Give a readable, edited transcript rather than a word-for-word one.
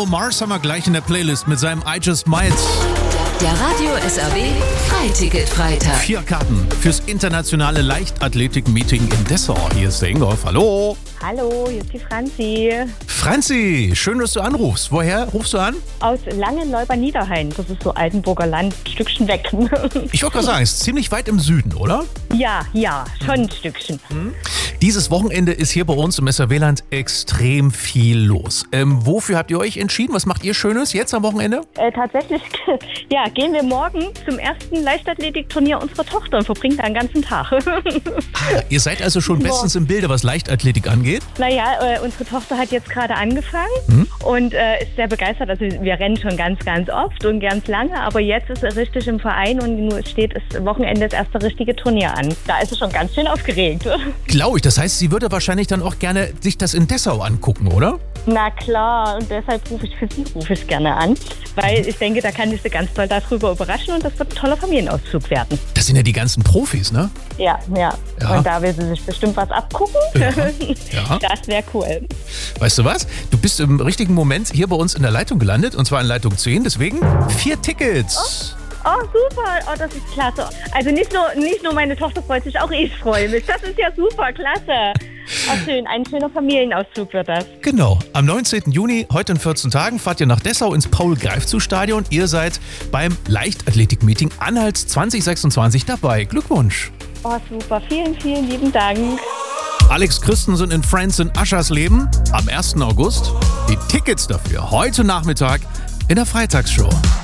Bruno Mars haben wir gleich in der Playlist mit seinem I Just Might. Der Radio SAW Freiticket-Freitag. 4 Karten fürs internationale Leichtathletik-Meeting in Dessau. Hier ist der Ingolf. Hallo. Hallo, hier ist die Franzi. Franzi, schön, dass du anrufst. Woher rufst du an? Aus Langenleuber-Niederhain. Das ist so Altenburger Land, ein Stückchen weg. Ich wollte gerade sagen, es ist ziemlich weit im Süden, oder? Ja, schon ein Stückchen. Dieses Wochenende ist hier bei uns im SAW-Land extrem viel los. Wofür habt ihr euch entschieden? Was macht ihr Schönes jetzt am Wochenende? Tatsächlich gehen wir morgen zum ersten Leichtathletikturnier unserer Tochter und verbringen da einen ganzen Tag. Ihr seid also schon bestens im Bilde, was Leichtathletik angeht? Naja, unsere Tochter hat jetzt gerade angefangen und ist sehr begeistert. Also wir rennen schon ganz, ganz oft und ganz lange, aber jetzt ist er richtig im Verein und nur steht das Wochenende das erste richtige Turnier an. Da ist sie schon ganz schön aufgeregt. Glaube ich. Das heißt, sie würde wahrscheinlich dann auch gerne sich das in Dessau angucken, oder? Na klar, und deshalb rufe ich gerne an, weil ich denke, da kann ich sie ganz toll darüber überraschen und das wird ein toller Familienausflug werden. Das sind ja die ganzen Profis, ne? Ja. Und da will sie sich bestimmt was abgucken. Ja. Das wäre cool. Weißt du was? Du bist im richtigen Moment hier bei uns in der Leitung gelandet, und zwar in Leitung 10, deswegen 4 Tickets. Oh, super. Oh, das ist klasse. Also nicht nur meine Tochter freut sich, auch ich freue mich. Das ist ja super, klasse. Oh, schön. Ein schöner Familienausflug wird das. Genau. Am 19. Juni, heute in 14 Tagen, fahrt ihr nach Dessau ins Paul-Greifzu-Stadion. Ihr seid beim Leichtathletik-Meeting Anhalts 2026 dabei. Glückwunsch. Oh, super. Vielen, vielen lieben Dank. Alex Christensen in Friends in Aschersleben am 1. August. Die Tickets dafür heute Nachmittag in der Freitagsshow.